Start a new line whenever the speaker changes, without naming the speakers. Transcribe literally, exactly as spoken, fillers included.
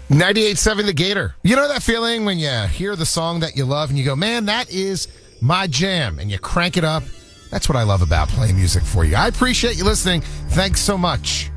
ninety-eight point seven The Gator. You know that feeling when you hear the song that you love and you go, man, that is my jam, and you crank it up? That's what I love about playing music for you. I appreciate you listening. Thanks so much.